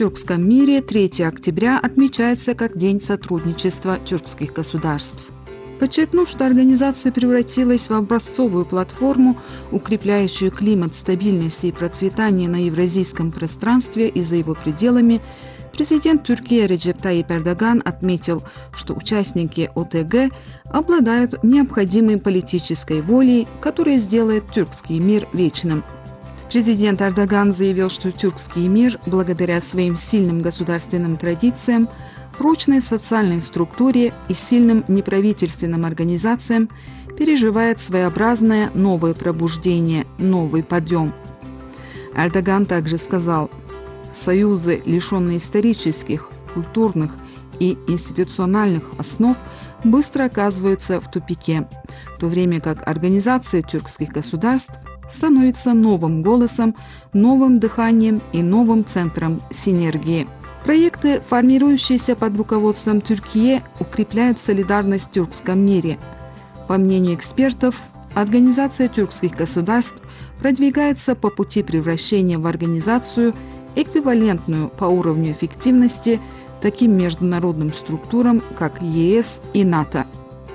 тюркском мире 3 октября отмечается как День сотрудничества тюркских государств. Подчеркнув, что организация превратилась в образцовую платформу, укрепляющую климат стабильности и процветания на евразийском пространстве и за его пределами, президент Турции Реджеп Тайип Эрдоган отметил, что участники ОТГ обладают необходимой политической волей, которая сделает тюркский мир вечным. Президент Эрдоган заявил, что тюркский мир, благодаря своим сильным государственным традициям, прочной социальной структуре и сильным неправительственным организациям, переживает своеобразное новое пробуждение, новый подъем. Эрдоган также сказал: «Союзы, лишенные исторических, культурных и институциональных основ, быстро оказываются в тупике, в то время как организация тюркских государств становится новым голосом, новым дыханием и новым центром синергии». Проекты, формирующиеся под руководством Турции, укрепляют солидарность в тюркском мире. По мнению экспертов, организация тюркских государств продвигается по пути превращения в организацию, эквивалентную по уровню эффективности таким международным структурам, как ЕС и НАТО.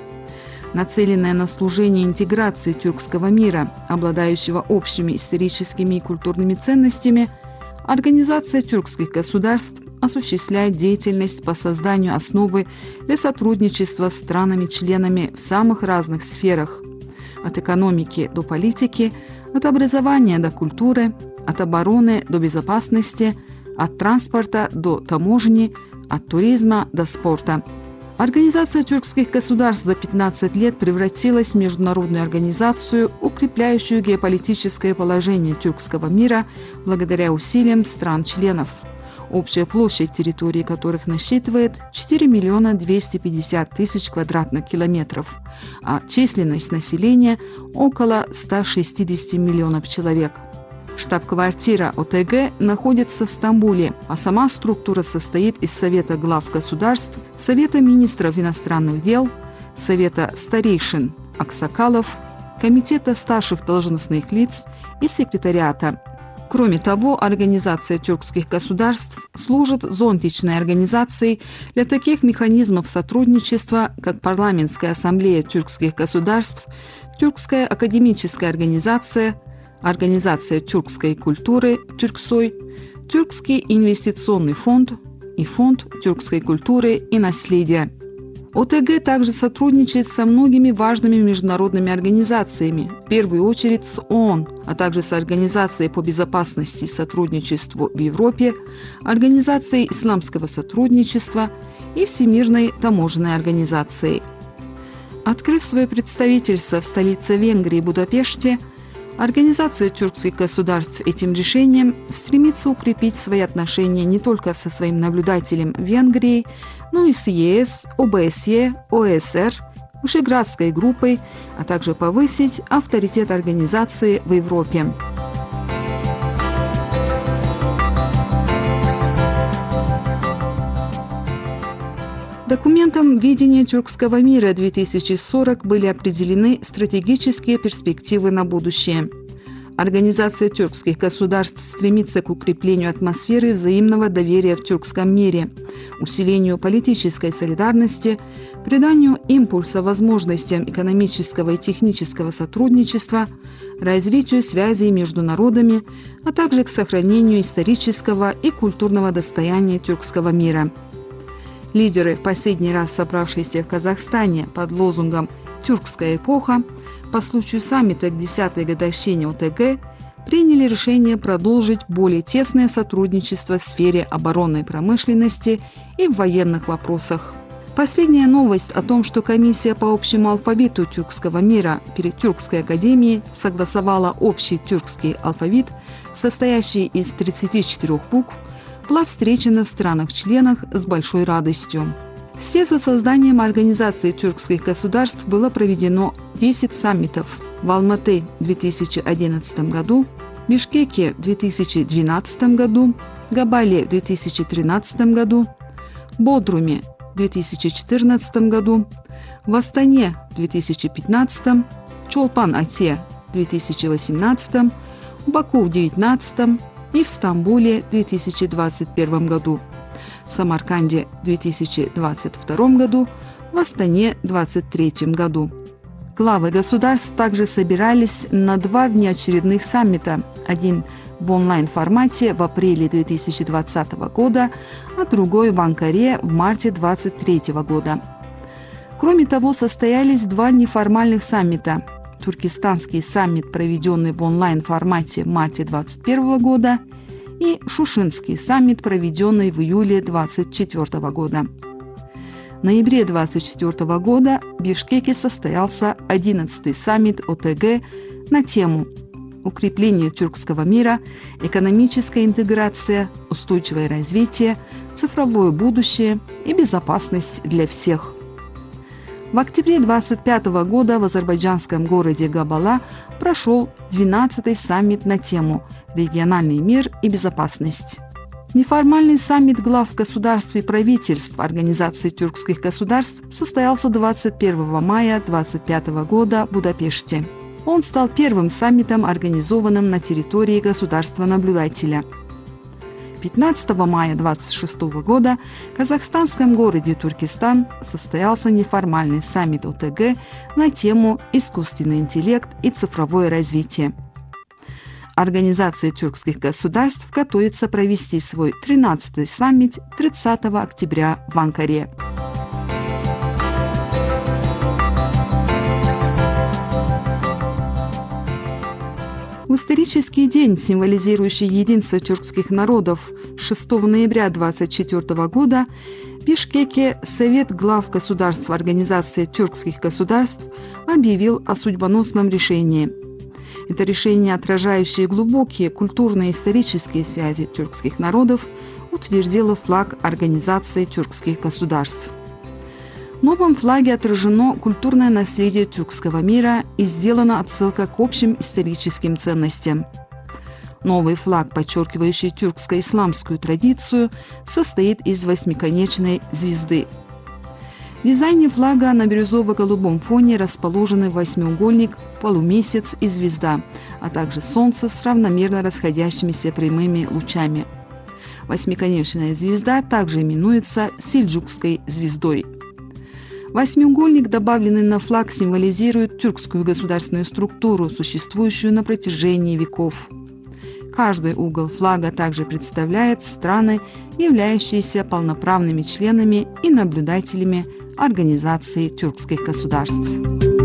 Нацеленная на служение интеграции тюркского мира, обладающего общими историческими и культурными ценностями, Организация тюркских государств осуществляет деятельность по созданию основы для сотрудничества с странами-членами в самых разных сферах – от экономики до политики, от образования до культуры, от обороны до безопасности, от транспорта до таможни, от туризма до спорта. Организация тюркских государств за 15 лет превратилась в международную организацию, укрепляющую геополитическое положение тюркского мира благодаря усилиям стран-членов, общая площадь территории которых насчитывает 4 250 000 квадратных километров, а численность населения – около 160 миллионов человек. Штаб-квартира ОТГ находится в Стамбуле, а сама структура состоит из Совета глав государств, Совета министров иностранных дел, Совета старейшин аксакалов, Комитета старших должностных лиц и Секретариата. Кроме того, Организация тюркских государств служит зонтичной организацией для таких механизмов сотрудничества, как Парламентская ассамблея тюркских государств, Тюркская академическая организация, Организация тюркской культуры «Тюрксой», Тюркский инвестиционный фонд и Фонд тюркской культуры и наследия. ОТГ также сотрудничает со многими важными международными организациями, в первую очередь с ООН, а также с Организацией по безопасности и сотрудничеству в Европе, Организацией исламского сотрудничества и Всемирной таможенной организацией. Открыв свое представительство в столице Венгрии Будапеште, Организация тюркских государств этим решением стремится укрепить свои отношения не только со своим наблюдателем Венгрией, но и с ЕС, ОБСЕ, ОСР, Вышеградской группой, а также повысить авторитет организации в Европе. Документом «Видение тюркского мира 2040» были определены стратегические перспективы на будущее. Организация тюркских государств стремится к укреплению атмосферы взаимного доверия в тюркском мире, усилению политической солидарности, приданию импульса возможностям экономического и технического сотрудничества, развитию связей между народами, а также к сохранению исторического и культурного достояния тюркского мира. Лидеры, в последний раз собравшиеся в Казахстане под лозунгом «Тюркская эпоха», по случаю саммита к 10-й годовщине ОТГ приняли решение продолжить более тесное сотрудничество в сфере оборонной промышленности и в военных вопросах. Последняя новость о том, что комиссия по общему алфавиту тюркского мира при Тюркской академии согласовала общий тюркский алфавит, состоящий из 34 букв, была встречена в странах-членах с большой радостью. Вслед за созданием Организации тюркских государств было проведено 10 саммитов в Алматы в 2011 году, Бишкеке в 2012 году, Габале в 2013 году, Бодруме в 2014 году, в Астане в 2015, Чолпан-Ате в 2018, Баку в 2019, и в Стамбуле в 2021 году, в Самарканде в 2022 году, в Астане в 2023 году. Главы государств также собирались на 2 внеочередных саммита, один в онлайн-формате в апреле 2020 года, а другой в Анкаре в марте 2023 года. Кроме того, состоялись 2 неформальных саммита. Туркестанский саммит, проведенный в онлайн-формате в марте 2021 года, и Шушинский саммит, проведенный в июле 2024 года. В ноябре 2024 года в Бишкеке состоялся 11-й саммит ОТГ на тему «Укрепление тюркского мира, экономическая интеграция, устойчивое развитие, цифровое будущее и безопасность для всех». В октябре 2025 года в азербайджанском городе Габала прошел 12-й саммит на тему «Региональный мир и безопасность». Неформальный саммит глав государств и правительств Организации тюркских государств состоялся 21 мая 2025 года в Будапеште. Он стал первым саммитом, организованным на территории государства-наблюдателя. 15 мая 2026 года в казахстанском городе Туркестан состоялся неформальный саммит ОТГ на тему «Искусственный интеллект и цифровое развитие». Организация тюркских государств готовится провести свой 13-й саммит 30 октября в Анкаре. В исторический день, символизирующий единство тюркских народов, 6 ноября 2024 года в Бишкеке Совет глав государств Организации тюркских государств объявил о судьбоносном решении. Это решение, отражающее глубокие культурные и исторические связи тюркских народов, утвердило флаг Организации тюркских государств. В новом флаге отражено культурное наследие тюркского мира и сделана отсылка к общим историческим ценностям. Новый флаг, подчеркивающий тюркско-исламскую традицию, состоит из 8-конечной звезды. В дизайне флага на бирюзово-голубом фоне расположены 8-угольник, полумесяц и звезда, а также солнце с равномерно расходящимися прямыми лучами. 8-конечная звезда также именуется сельджукской звездой. 8-угольник, добавленный на флаг, символизирует тюркскую государственную структуру, существующую на протяжении веков. Каждый угол флага также представляет страны, являющиеся полноправными членами и наблюдателями Организации тюркских государств.